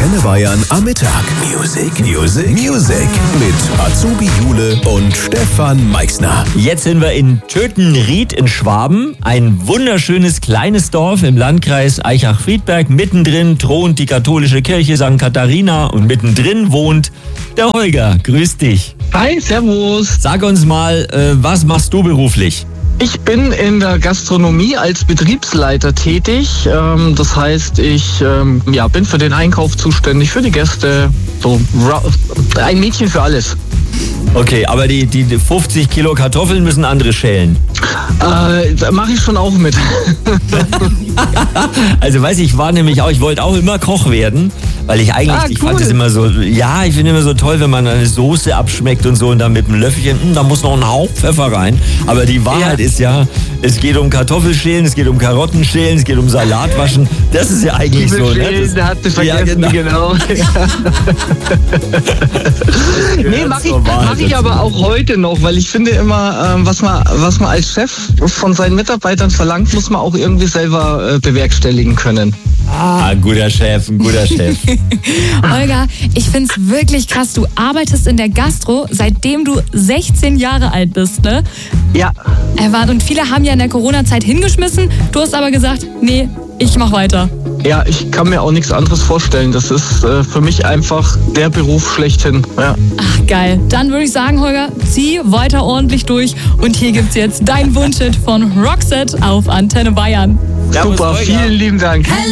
Antenne Bayern am Mittag. Music mit Azubi Jule und Stefan Meixner. Jetzt sind wir in Tötenried in Schwaben. Ein wunderschönes kleines Dorf im Landkreis Aichach-Friedberg. Mittendrin thront die katholische Kirche St. Katharina und mittendrin wohnt der Holger. Grüß dich. Hi, servus. Sag uns mal, was machst du beruflich? Ich bin in der Gastronomie als Betriebsleiter tätig. Das heißt, ich bin für den Einkauf zuständig, für die Gäste. So ein Mädchen für alles. Okay, aber die 50 Kilo Kartoffeln müssen andere schälen. Da mache ich schon auch mit. Also ich wollte auch immer Koch werden, weil ich eigentlich, ich fand es immer so, ich finde immer so toll, wenn man eine Soße abschmeckt und so und dann mit einem Löffelchen, da muss noch ein Hauch Pfeffer rein. Aber die Wahrheit ist ja, es geht um Kartoffelschälen, es geht um Karottenschälen, es geht um Salatwaschen. Das ist ja eigentlich so, ne? Da hat es vergessen, genau. Nee, mach ich aber auch heute noch, weil ich finde immer, was man als Chef von seinen Mitarbeitern verlangt, muss man auch irgendwie selber bewerkstelligen können. Ein guter Chef. Holger, ich find's wirklich krass. Du arbeitest in der Gastro, seitdem du 16 Jahre alt bist, ne? Ja. Und viele haben ja in der Corona-Zeit hingeschmissen. Du hast aber gesagt, nee, ich mach weiter. Ja, ich kann mir auch nichts anderes vorstellen. Das ist für mich einfach der Beruf schlechthin. Ja. Ach, geil. Dann würde ich sagen, Holger, zieh weiter ordentlich durch. Und hier gibt's jetzt dein Wunschhit von Roxette auf Antenne Bayern. Super, vielen lieben Dank.